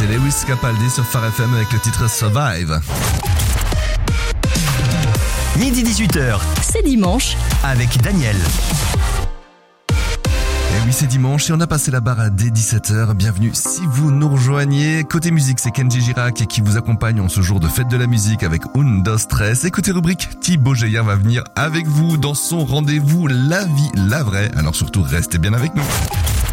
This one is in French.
c'est Lewis Capaldi sur Phare FM avec le titre Survive. Midi 18h, C'est dimanche. avec Daniel. Et oui, c'est dimanche et on a passé la barre dès 17h. Bienvenue si vous nous rejoignez. Côté musique, c'est Kenji Girac qui vous accompagne en ce jour de fête de la musique avec Un, Dos, Tres. Et côté rubrique, Thibaut Geyer va venir avec vous dans son rendez-vous La Vie, la Vraie. Alors surtout, restez bien avec nous.